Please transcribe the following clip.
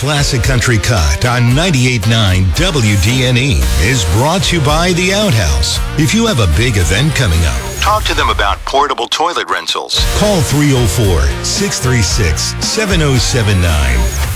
Classic Country Cut on 98.9 WDNE is brought to you by The Outhouse. If you have a big event coming up, talk to them about portable toilet rentals. Call 304-636-7079.